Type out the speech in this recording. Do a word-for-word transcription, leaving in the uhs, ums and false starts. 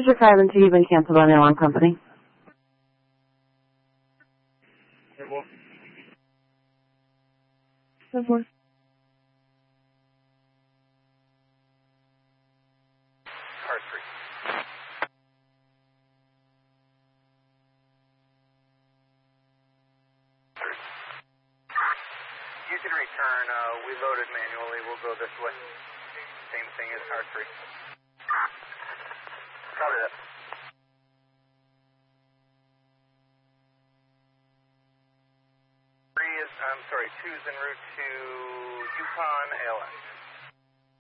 is your five and two, you've been canceled on the alarm company. ten four. Car three. You can return. Uh, we loaded manually. We'll go this way. Same thing as car three. Copy that. Three is, I'm sorry, two's en route to Yukon A L S.